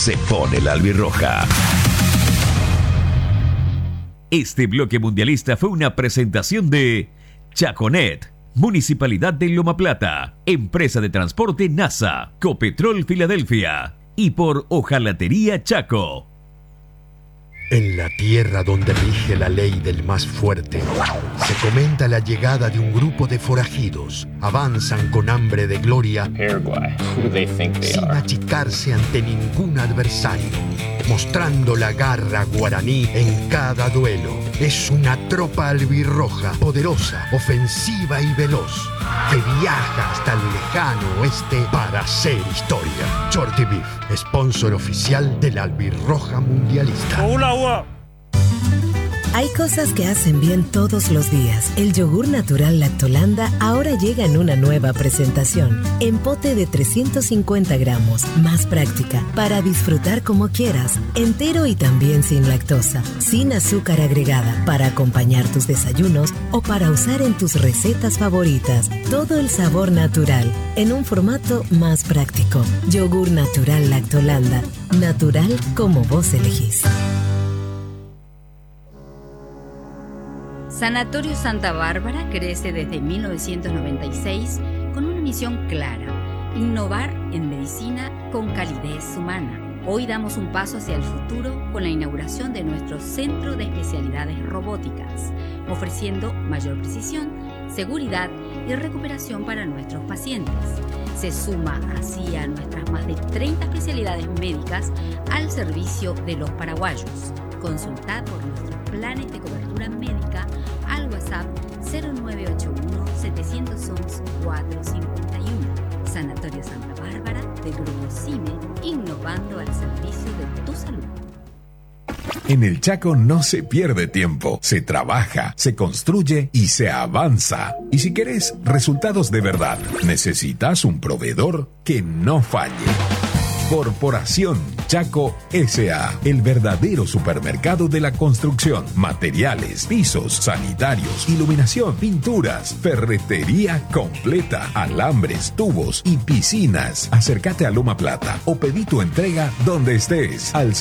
se pone la albirroja. Este bloque mundialista fue una presentación de Chaconet, Municipalidad de Loma Plata, Empresa de Transporte NASA, Copetrol Filadelfia y por Hojalatería Chaco. En la tierra donde rige la ley del más fuerte, se comenta la llegada de un grupo de forajidos. Avanzan con hambre de gloria, Paraguay, who they think they sin are. achicarse ante ningún adversario, mostrando la garra guaraní en cada duelo. Es una tropa albirroja, poderosa, ofensiva y veloz, que viaja hasta el lejano oeste para hacer historia. Shorty Beef, sponsor oficial de la albirroja mundialista. Hay cosas que hacen bien todos los días. El yogur natural Lactolanda ahora llega en una nueva presentación. En pote de 350 gramos. Más práctica, para disfrutar como quieras. Entero y también sin lactosa. Sin azúcar agregada, para acompañar tus desayunos o para usar en tus recetas favoritas. Todo el sabor natural, en un formato más práctico. Yogur natural Lactolanda. Natural como vos elegís. Sanatorio Santa Bárbara crece desde 1996 con una misión clara: innovar en medicina con calidez humana. Hoy damos un paso hacia el futuro con la inauguración de nuestro Centro de Especialidades Robóticas, ofreciendo mayor precisión, seguridad y recuperación para nuestros pacientes. Se suma así a nuestras más de 30 especialidades médicas al servicio de los paraguayos. Consultad por nuestros planes de cobertura médica al WhatsApp 0981-711-451. Sanatorio Santa Bárbara del Grupo CIME, innovando al servicio de tu salud. En el Chaco no se pierde tiempo, se trabaja, se construye y se avanza. Y si querés resultados de verdad, necesitas un proveedor que no falle. Corporación Chaco S.A., el verdadero supermercado de la construcción, materiales, pisos, sanitarios, iluminación, pinturas, ferretería completa, alambres, tubos y piscinas. Acércate a Loma Plata o pedí tu entrega donde estés al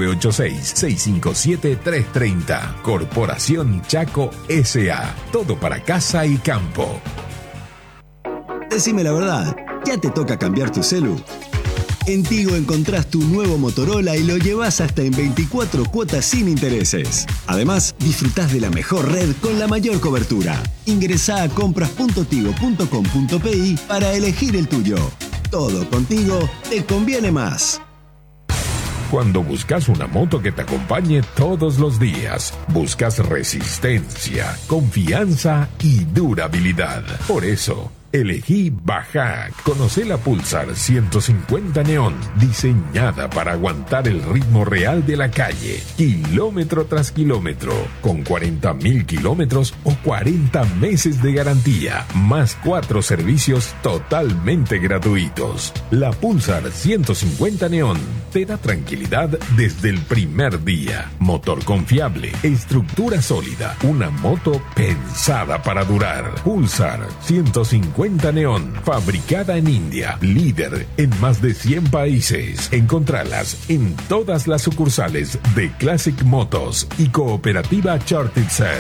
0986-657-330. Corporación Chaco S.A., todo para casa y campo. Decime la verdad, ¿ya te toca cambiar tu celu? En Tigo encontrás tu nuevo Motorola y lo llevas hasta en 24 cuotas sin intereses. Además, disfrutás de la mejor red con la mayor cobertura. Ingresá a compras.tigo.com.pi para elegir el tuyo. Todo contigo te conviene más. Cuando buscas una moto que te acompañe todos los días, buscas resistencia, confianza y durabilidad. Por eso, elegí Bajac. Conocé la Pulsar 150 Neon, diseñada para aguantar el ritmo real de la calle, kilómetro tras kilómetro, con 40.000 kilómetros o 40 meses de garantía, más 4 servicios totalmente gratuitos. La Pulsar 150 Neon te da tranquilidad desde el primer día. Motor confiable, estructura sólida, una moto pensada para durar. Pulsar 150 Neon, fabricada en India, líder en más de 100 países. Encontralas en todas las sucursales de Classic Motos y Cooperativa Chartitzer.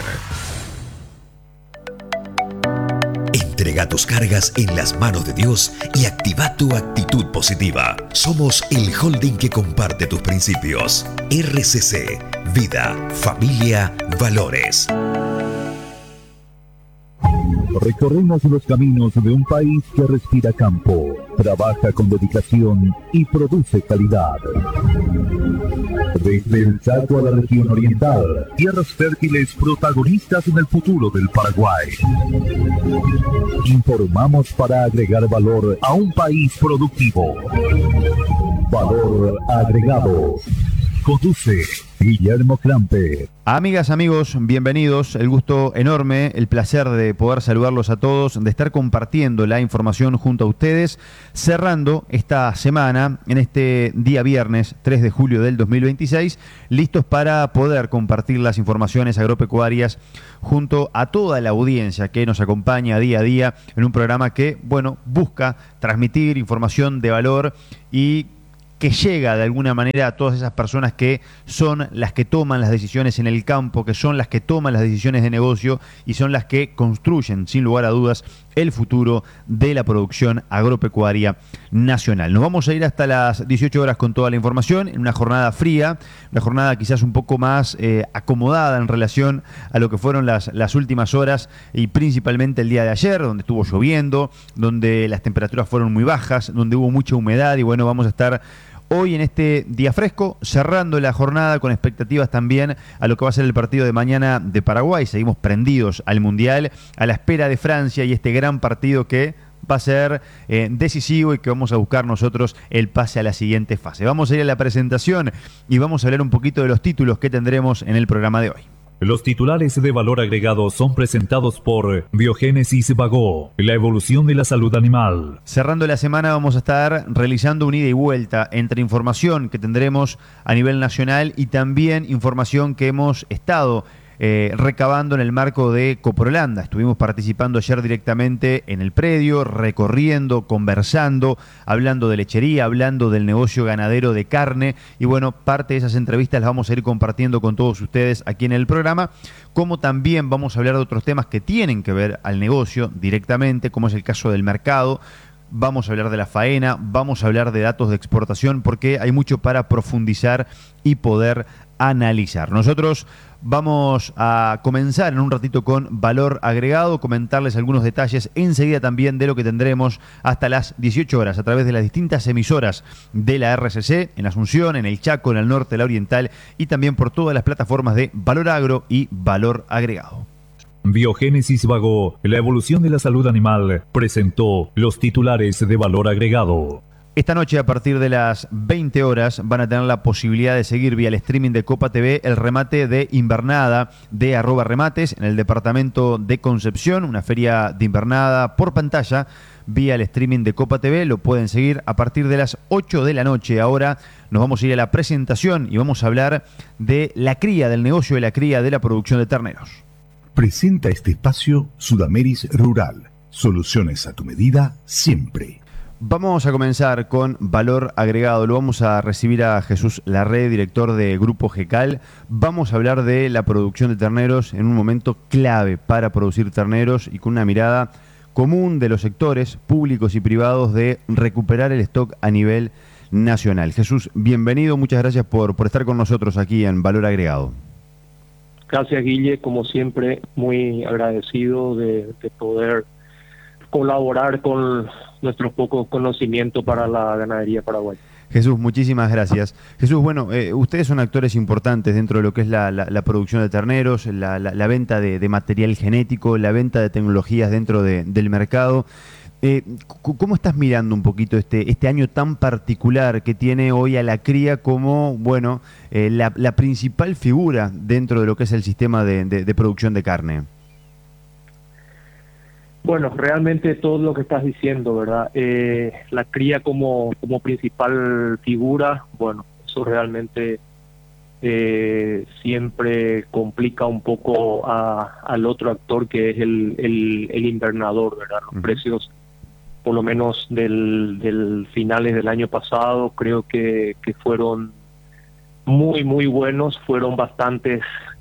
Entrega tus cargas en las manos de Dios y activa tu actitud positiva. Somos el holding que comparte tus principios. RCC, vida, familia, valores. Recorremos los caminos de un país que respira campo, trabaja con dedicación y produce calidad. Desde el Chaco a la región oriental, tierras fértiles protagonistas en el futuro del Paraguay. Informamos para agregar valor a un país productivo. Valor agregado. Conduce Guillermo Crampe. Amigas, amigos, bienvenidos. El gusto enorme, el placer de poder saludarlos a todos, de estar compartiendo la información junto a ustedes, cerrando esta semana, en este día viernes 3 de julio del 2026, listos para poder compartir las informaciones agropecuarias junto a toda la audiencia que nos acompaña día a día en un programa que, bueno, busca transmitir información de valor y que llega de alguna manera a todas esas personas que son las que toman las decisiones en el campo, que son las que toman las decisiones de negocio y son las que construyen, sin lugar a dudas, el futuro de la producción agropecuaria nacional. Nos vamos a ir hasta las 18 horas con toda la información, en una jornada fría, una jornada quizás un poco más acomodada en relación a lo que fueron las últimas horas y principalmente el día de ayer, donde estuvo lloviendo, donde las temperaturas fueron muy bajas, donde hubo mucha humedad y bueno, vamos a estar hoy en este día fresco, cerrando la jornada con expectativas también a lo que va a ser el partido de mañana de Paraguay. Seguimos prendidos al Mundial, a la espera de Francia y este gran partido que va a ser decisivo y que vamos a buscar nosotros el pase a la siguiente fase. Vamos a ir a la presentación y vamos a hablar un poquito de los títulos que tendremos en el programa de hoy. Los titulares de valor agregado son presentados por Biogénesis Bagó, la evolución de la salud animal. Cerrando la semana vamos a estar realizando un ida y vuelta entre información que tendremos a nivel nacional y también información que hemos estado recabando en el marco de Coprolanda. Estuvimos participando ayer directamente en el predio, recorriendo, conversando, hablando de lechería, hablando del negocio ganadero de carne y bueno, parte de esas entrevistas las vamos a ir compartiendo con todos ustedes aquí en el programa, como también vamos a hablar de otros temas que tienen que ver al negocio directamente, como es el caso del mercado. Vamos a hablar de la faena, vamos a hablar de datos de exportación, porque hay mucho para profundizar y poder analizar. Nosotros vamos a comenzar en un ratito con valor agregado, comentarles algunos detalles enseguida también de lo que tendremos hasta las 18 horas a través de las distintas emisoras de la RCC, en Asunción, en el Chaco, en el norte, la Oriental y también por todas las plataformas de Valor Agro y Valor Agregado. Biogénesis Bagó, la evolución de la salud animal, presentó los titulares de valor agregado. Esta noche, a partir de las 20 horas, van a tener la posibilidad de seguir vía el streaming de Copa TV el remate de invernada de @remates en el departamento de Concepción, una feria de invernada por pantalla vía el streaming de Copa TV. Lo pueden seguir a partir de las 8 de la noche. Ahora nos vamos a ir a la presentación y vamos a hablar de la cría, del negocio de la cría de la producción de terneros. Presenta este espacio Sudameris Rural. Soluciones a tu medida siempre. Vamos a comenzar con valor agregado. Lo vamos a recibir a Jesús Larré, director de Grupo GECAL. Vamos a hablar de la producción de terneros en un momento clave para producir terneros y con una mirada común de los sectores públicos y privados de recuperar el stock a nivel nacional. Jesús, bienvenido. Muchas gracias por estar con nosotros aquí en Valor Agregado. Gracias, Guille. Como siempre, muy agradecido de poder colaborar con nuestro poco conocimiento para la ganadería paraguaya. Jesús, muchísimas gracias. Jesús, bueno, ustedes son actores importantes dentro de lo que es la producción de terneros, la venta de material genético, la venta de tecnologías dentro del mercado. ¿Cómo estás mirando un poquito este año tan particular que tiene hoy a la cría como, bueno, la principal figura dentro de lo que es el sistema de producción de carne? Bueno, realmente todo lo que estás diciendo, ¿verdad? La cría como principal figura, bueno, eso realmente siempre complica un poco al otro actor que es el invernador, ¿verdad? Los precios, por lo menos del finales del año pasado, creo que fueron muy, muy buenos, fueron bastantes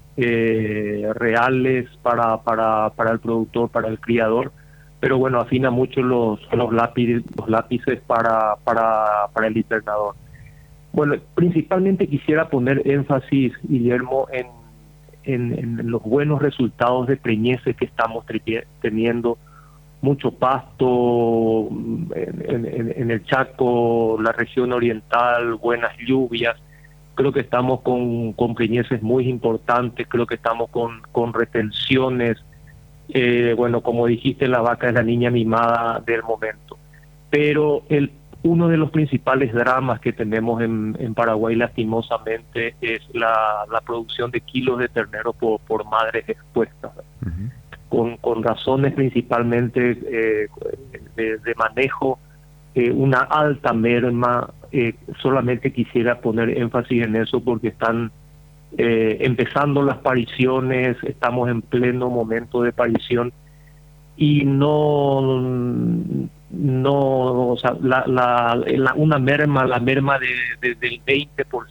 reales para el productor, para el criador, pero bueno, afina mucho los lápices para el invernador. Bueno, principalmente quisiera poner énfasis, Guillermo, en los buenos resultados de preñeces que estamos teniendo. Mucho pasto en el Chaco, la región oriental, buenas lluvias. Creo que estamos con preñeces muy importantes, creo que estamos con retenciones. Bueno, como dijiste, la vaca es la niña mimada del momento. Pero uno de los principales dramas que tenemos en Paraguay, lastimosamente, es la producción de kilos de ternero por madres expuestas. Con razones principalmente de manejo, una alta merma. Solamente quisiera poner énfasis en eso porque están empezando las pariciones, estamos en pleno momento de parición y no no, o sea, la merma del